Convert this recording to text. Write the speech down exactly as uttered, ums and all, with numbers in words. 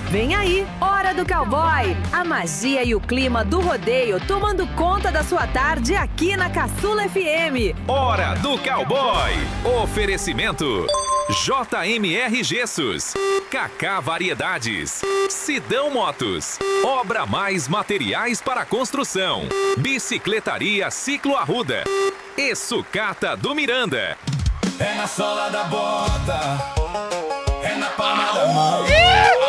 Vem aí, Hora do Cowboy. A magia e o clima do rodeio tomando conta da sua tarde aqui na Caçula F M. Hora do Cowboy. Oferecimento J M R Gessos, Kaká Variedades, Sidão Motos, Obra Mais Materiais para Construção, Bicicletaria Ciclo Arruda e Sucata do Miranda. É na sola da bota, é na palma da mão.